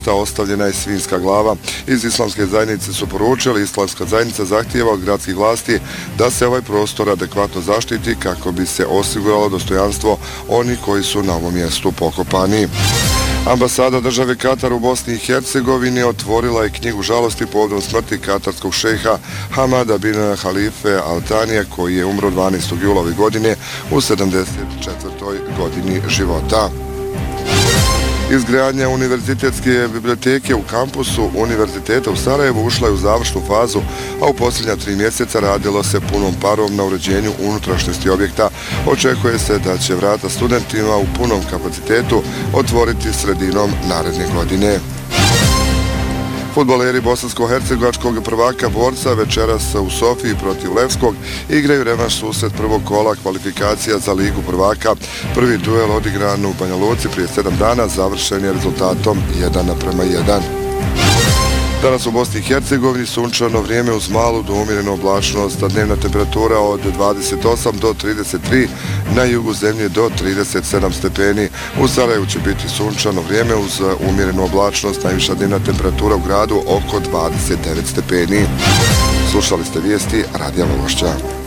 Ostavljena je svinjska glava. Iz islamske zajednice su poručili, islamska zajednica zahtijeva od gradskih vlasti da se ovaj prostor adekvatno zaštiti kako bi se osiguralo dostojanstvo onih koji su na ovom mjestu pokopani. Ambasada države Katar u Bosni i Hercegovini otvorila je knjigu žalosti povodom smrti katarskog šejha Hamada bin Halife Al Thanija, koji je umro 12. jula ove godine u 74. godini života. Izgradnja univerzitetske biblioteke u kampusu Univerziteta u Sarajevu ušla je u završnu fazu, a u posljednja 3 mjeseca radilo se punom parom na uređenju unutrašnjosti objekta. Očekuje se da će vrata studentima u punom kapacitetu otvoriti sredinom naredne godine. Fudbaleri bosansko-hercegovačkog prvaka Borca večeras u Sofiji protiv Levskog igraju revanš susret prvog kola kvalifikacija za Ligu prvaka. Prvi duel odigran u Banja Luci prije 7 dana završen je rezultatom 1:1. Danas u Bosni i Hercegovini sunčano vrijeme uz malu do umjerenu oblačnost, a dnevna temperatura od 28 do 33, na jugu zemlje do 37 stepeni. U Sarajevu će biti sunčano vrijeme uz umjerenu oblačnost, najviša dnevna temperatura u gradu oko 29 stepeni. Slušali ste vijesti Radija Logošća.